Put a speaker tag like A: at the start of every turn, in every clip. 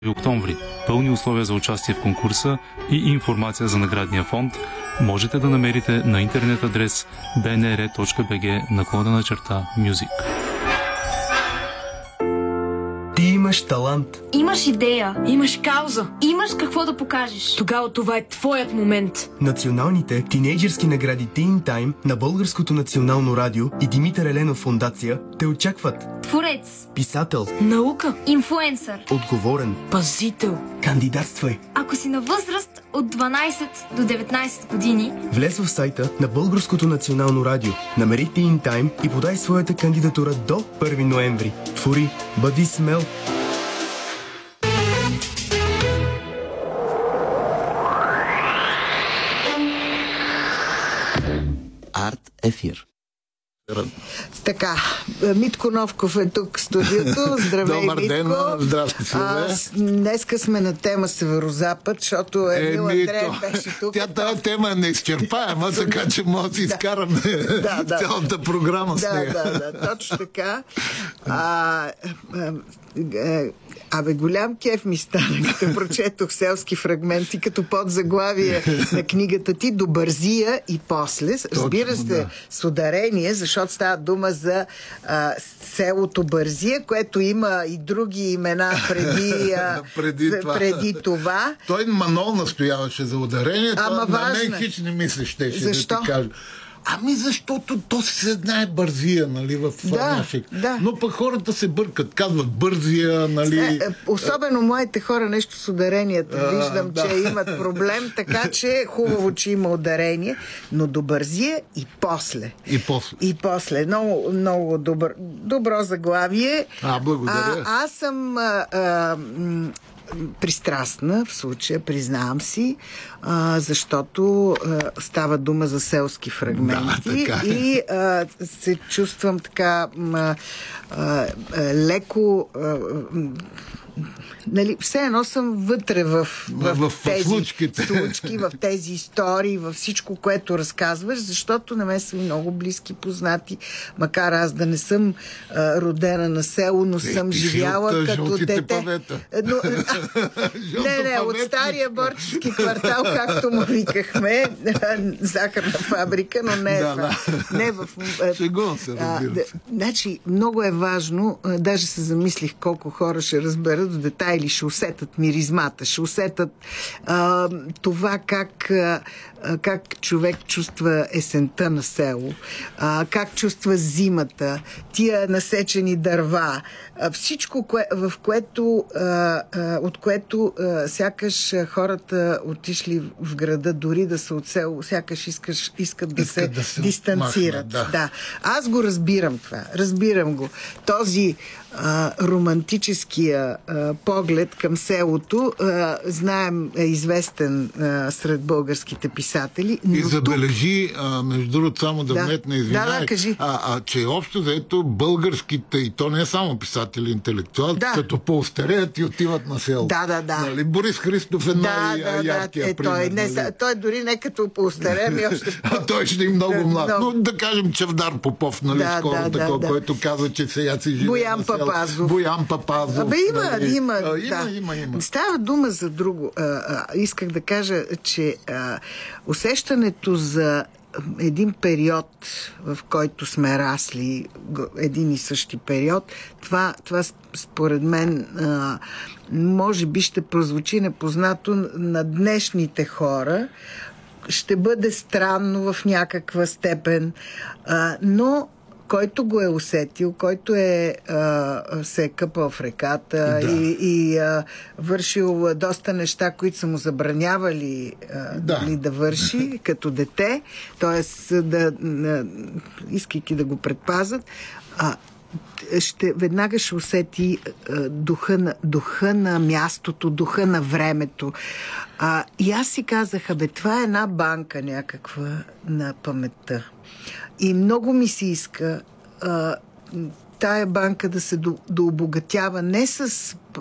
A: октомври. Пълни условия за участие в конкурса и информация за наградния фонд можете да намерите на интернет адрес bnr.bg/music.
B: Ти имаш талант.
C: Имаш идея. Имаш кауза. Имаш какво да покажеш. Тогава това е твоят момент.
B: Националните тинейджърски награди Teen Time на Българското национално радио и Димитър Еленов фондация те очакват.
C: Творец.
B: Писател.
C: Наука. Инфлуенсър.
B: Отговорен.
C: Пазител.
B: Кандидатствай.
C: Ако си на възраст от 12 до 19 години,
B: влез в сайта на Българското национално радио, намери Teen Time и подай своята кандидатура до 1 ноември. Твори, бъди смел.
D: Арт ефир.
E: Така, Митко Новков е тук в студиото. Здравей,
F: Добър ден,
E: Митко.
F: здрасти, Силве.
E: Днеска сме на тема Северозапад, защото Емил Андреев беше тук.
F: Тая тема е неизчерпаема, така че може да си изкараме цялата програма с нея.
E: Да, точно така. Голям кеф ми стана, като прочетох селски фрагменти, като подзаглавие на книгата ти до Бързия и после. Разбира се, с ударение, защото става дума за селото Бързия, което има и други имена преди това.
F: Той Манол настояваше за ударението,
E: на
F: мен хич не мислиш, щеше да ти кажа. Защото то се знае Бързия, нали, в нашия.
E: Да.
F: Но пък хората се бъркат, казват Бързия, нали.
E: Особено моите хора нещо с ударенията. Виждам, че имат проблем, така че е хубаво, че има ударение, но до Бързия и после. И после. Много, много добро заглавие.
F: Благодаря.
E: Аз съм пристрастна в случая, признавам си, защото става дума за селски фрагменти и се чувствам така леко нали, все едно съм вътре в тези случки, в тези истории, във всичко, което разказваш, защото на мен са много близки познати, макар аз да не съм родена на село, но съм живяла като дете. Не, от стария борчески квартал, както му викахме, захарна фабрика, но не в...
F: Шегувам се, разбира се.
E: Значи, много е важно, даже се замислих колко хора ще разберат в детайли, ще усетят миризмата, ще усетят това как човек чувства есента на село, как чувства зимата, тия насечени дърва, всичко, от което сякаш хората отишли в града, дори да са от село, сякаш искат да се дистанцират. Да. Аз го разбирам това. Разбирам го. Този романтическия поглед към селото, знаем, е известен сред българските писатели.
F: И забележи, между другото, само да вметна, извинявай, че общо заето българските, и то не е само писатели, интелектуали, като поостареят и отиват на село.
E: Да.
F: Нали, Борис Христов е най-яркия пример.
E: Той дори не като поостаре, ми още
F: той ще е много млад. Но да кажем Чавдар Попов, нали, скоро такова, който казва, че сега си живе на село. Боян Папазов.
E: Има. Става дума за друго. Исках да кажа, че усещането за един период, в който сме расли, един и същи период, това според мен може би ще прозвучи непознато на днешните хора, ще бъде странно в някаква степен, но който го е усетил, който се е къпал в реката и вършил доста неща, които са му забранявали да върши като дете, т.е. искайки да го предпазят, веднага ще усети духа на мястото, духа на времето. И аз си казах, това е една банка някаква на паметта. И много ми се иска тая банка да се дообогатява не с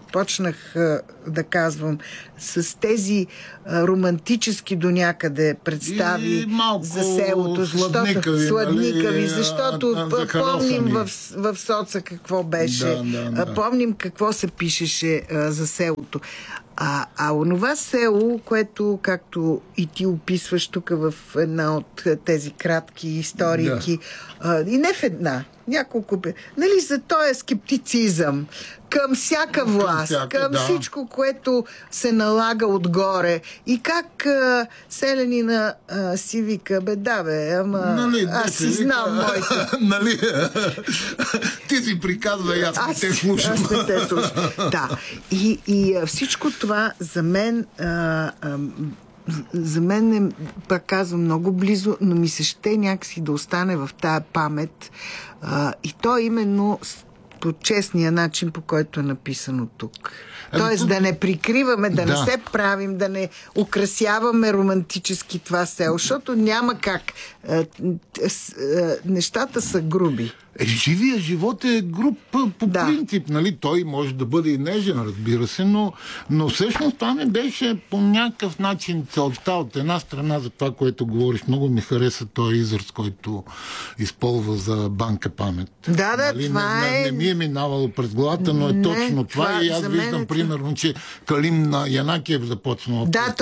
E: почнах да казвам, с тези романтически до някъде представи за селото, сладникави, защото помним в соца какво беше, помним какво се пишеше за селото. А онова село, което, както и ти описваш тук в една от тези кратки историки, и не в една, няколко, нали, за този скептицизъм към всяка власт, към всичко, което се налага отгоре. И как селянина си вика, аз си знам моите.
F: Нали? Ти си приказва и аз не те слушам.
E: Аз не те слушам. Да. И всичко това за мен е, пак казвам, много близо, но ми се ще някакси да остане в тая памет. И то именно по честния начин, по който е написано тук. Тоест да не прикриваме, да не се правим, да не украсяваме романтически това село, защото няма как. Нещата са груби.
F: Живия живот е груб по принцип, нали? Той може да бъде и нежен, разбира се, но всъщност това не беше по някакъв начин целта от една страна за това, което говориш. Много ми хареса този израз, който използва за банка памет.
E: Нали? Това
F: не ми е минавало през главата, но е точно това и аз виждам примерно, че Калин Янакиев започна.